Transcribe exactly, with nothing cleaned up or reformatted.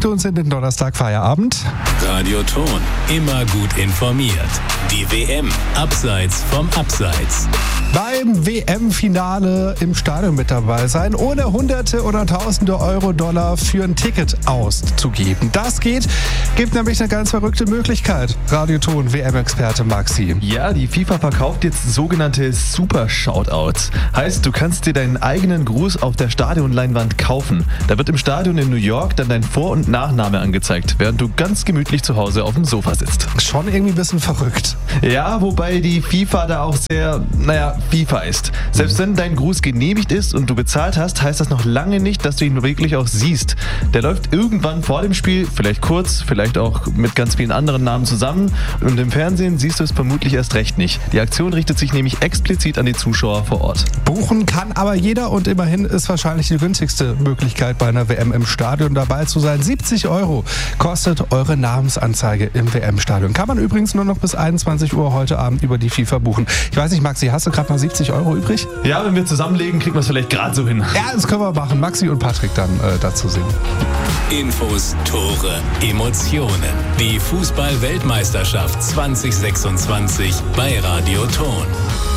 bringt uns in den Donnerstag Feierabend. Radio Ton, immer gut informiert. Die W M abseits vom Abseits. Beim W M-Finale im Stadion mit dabei sein, ohne Hunderte oder Tausende Euro, Dollar für ein Ticket auszugeben. Das geht, gibt nämlich eine ganz verrückte Möglichkeit. Radio Ton W M-Experte Maxi. Ja, die FIFA verkauft jetzt sogenannte Super-Shoutouts. Heißt, du kannst dir deinen eigenen Gruß auf der Stadionleinwand kaufen. Da wird im Stadion in New York dann dein Vor- und Nachname angezeigt, während du ganz gemütlich zu Hause auf dem Sofa sitzt. Schon irgendwie ein bisschen verrückt. Ja, wobei die FIFA da auch sehr, naja, FIFA ist. Selbst wenn dein Gruß genehmigt ist und du bezahlt hast, heißt das noch lange nicht, dass du ihn wirklich auch siehst. Der läuft irgendwann vor dem Spiel, vielleicht kurz, vielleicht auch mit ganz vielen anderen Namen zusammen, und im Fernsehen siehst du es vermutlich erst recht nicht. Die Aktion richtet sich nämlich explizit an die Zuschauer vor Ort. Buchen kann aber jeder und immerhin ist wahrscheinlich die günstigste Möglichkeit, bei einer W M im Stadion dabei zu sein. siebzig Euro kostet eure Namensanzeige im W M-Stadion. Kann man übrigens nur noch bis einundzwanzig Uhr heute Abend über die FIFA buchen. Ich weiß nicht, Maxi, hast du gerade mal siebzig Euro übrig? Ja, wenn wir zusammenlegen, kriegen wir es vielleicht gerade so hin. Ja, das können wir machen. Maxi und Patrick dann äh, dazu singen. Infos, Tore, Emotionen. Die Fußball-Weltmeisterschaft zwanzig sechsundzwanzig bei Radio Ton.